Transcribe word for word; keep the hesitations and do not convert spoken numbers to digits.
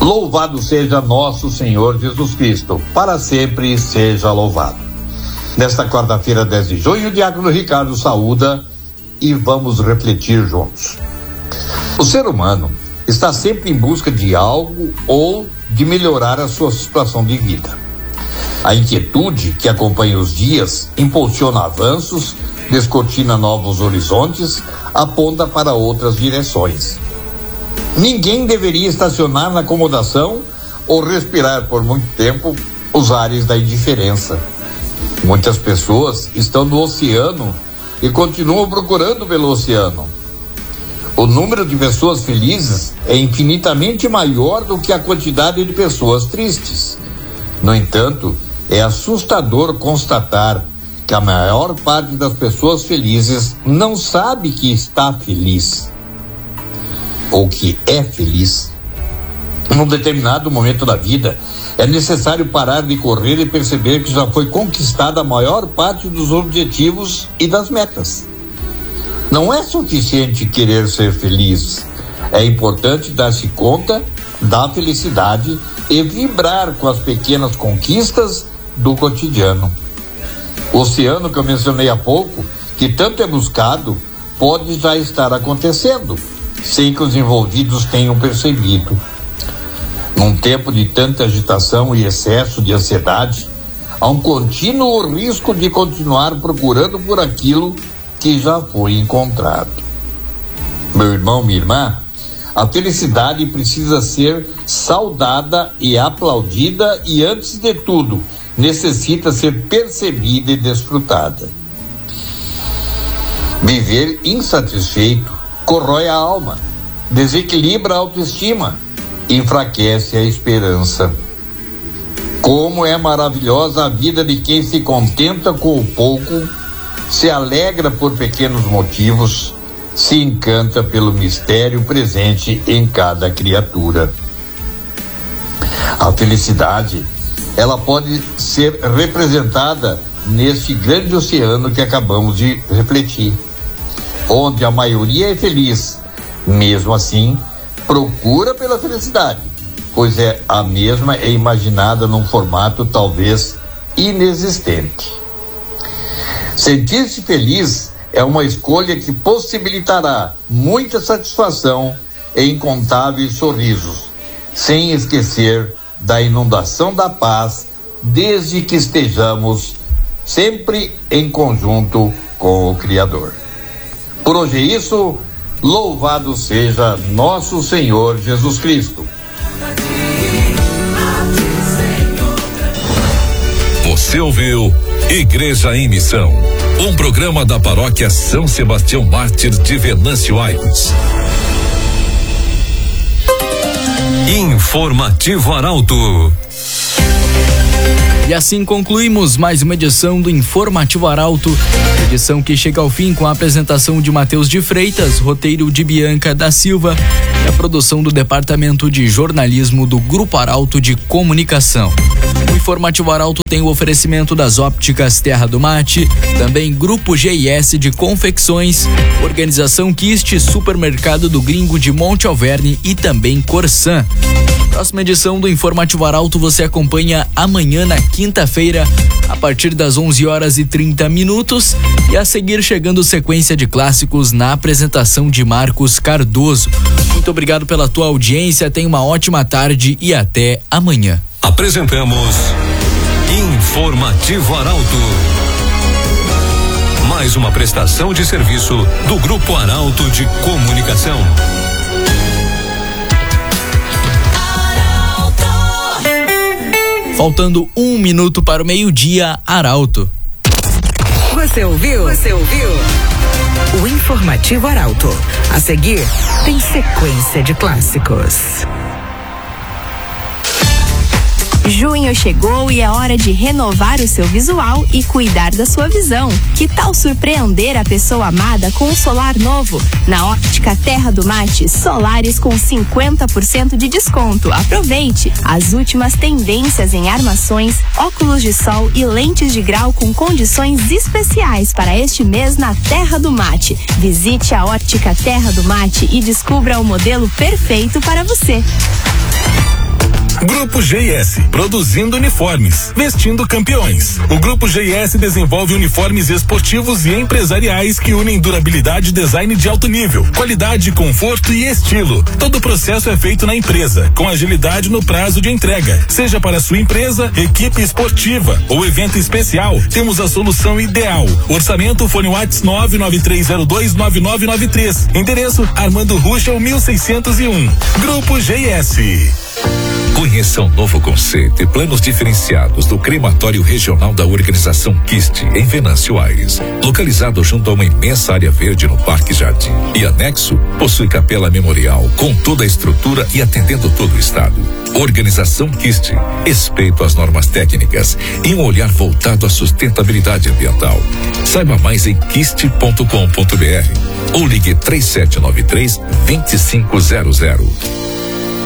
Louvado seja nosso Senhor Jesus Cristo, para sempre seja louvado. Nesta quarta-feira, dez de junho, o diácono Ricardo saúda e vamos refletir juntos. O ser humano está sempre em busca de algo ou de melhorar a sua situação de vida. A inquietude que acompanha os dias impulsiona avanços, descortina novos horizontes, aponta para outras direções. Ninguém deveria estacionar na acomodação ou respirar por muito tempo os ares da indiferença. Muitas pessoas estão no oceano e continuam procurando pelo oceano. O número de pessoas felizes é infinitamente maior do que a quantidade de pessoas tristes. No entanto, é assustador constatar que a maior parte das pessoas felizes não sabe que está feliz ou que é feliz. Num determinado momento da vida, é necessário parar de correr e perceber que já foi conquistada a maior parte dos objetivos e das metas. Não é suficiente querer ser feliz. É importante dar-se conta da felicidade e vibrar com as pequenas conquistas do cotidiano. O oceano que eu mencionei há pouco, que tanto é buscado, pode já estar acontecendo, sem que os envolvidos tenham percebido. Num tempo de tanta agitação e excesso de ansiedade, há um contínuo risco de continuar procurando por aquilo que já foi encontrado. Meu irmão, minha irmã, a felicidade precisa ser saudada e aplaudida e, antes de tudo, necessita ser percebida e desfrutada. Viver insatisfeito corrói a alma, desequilibra a autoestima, enfraquece a esperança. Como é maravilhosa a vida de quem se contenta com o pouco, se alegra por pequenos motivos, se encanta pelo mistério presente em cada criatura. A felicidade, ela pode ser representada neste grande oceano que acabamos de refletir, onde a maioria é feliz, mesmo assim procura pela felicidade, pois é a mesma é imaginada num formato talvez inexistente. Sentir-se feliz é uma escolha que possibilitará muita satisfação e incontáveis sorrisos, sem esquecer da inundação da paz, desde que estejamos sempre em conjunto com o Criador. Por hoje é isso, louvado seja nosso Senhor Jesus Cristo. Você ouviu Igreja em Missão, um programa da Paróquia São Sebastião Mártir de Venâncio Aires. Informativo Arauto. E assim concluímos mais uma edição do Informativo Arauto, edição que chega ao fim com a apresentação de Matheus de Freitas, roteiro de Bianca da Silva e a produção do Departamento de Jornalismo do Grupo Arauto de Comunicação. O Informativo Arauto tem o oferecimento das ópticas Terra do Mate, também Grupo G I S de Confecções, Organização Quiste, Supermercado do Gringo de Monte Alverne e também Corsan. Próxima edição do Informativo Arauto você acompanha amanhã na quinta-feira, a partir das onze horas e trinta minutos, e a seguir chegando sequência de clássicos na apresentação de Marcos Cardoso. Muito obrigado pela tua audiência, tenha uma ótima tarde e até amanhã. Apresentamos Informativo Arauto. Mais uma prestação de serviço do Grupo Arauto de Comunicação. Faltando um minuto para o meio-dia, Arauto. Você ouviu? Você ouviu? O Informativo Arauto. A seguir, tem sequência de clássicos. Junho chegou e é hora de renovar o seu visual e cuidar da sua visão. Que tal surpreender a pessoa amada com um solar novo? Na Óptica Terra do Mate, solares com cinquenta por cento de desconto. Aproveite as últimas tendências em armações, óculos de sol e lentes de grau com condições especiais para este mês na Terra do Mate. Visite a Óptica Terra do Mate e descubra o modelo perfeito para você. Grupo G S, produzindo uniformes, vestindo campeões. O Grupo G S desenvolve uniformes esportivos e empresariais que unem durabilidade e design de alto nível, qualidade, conforto e estilo. Todo o processo é feito na empresa, com agilidade no prazo de entrega. Seja para sua empresa, equipe esportiva ou evento especial, temos a solução ideal. Orçamento fone WhatsApp nove nove três zero dois nove nove nove três. Endereço Armando Ruschel mil seiscentos e um. Grupo G S. Conheça o novo conceito e planos diferenciados do crematório regional da organização Kist, em Venâncio Aires. Localizado junto a uma imensa área verde no Parque Jardim. E anexo, possui capela memorial, com toda a estrutura e atendendo todo o estado. Organização Kist, respeito às normas técnicas e um olhar voltado à sustentabilidade ambiental. Saiba mais em kist ponto com ponto br ou ligue três sete nove três, dois cinco zero zero.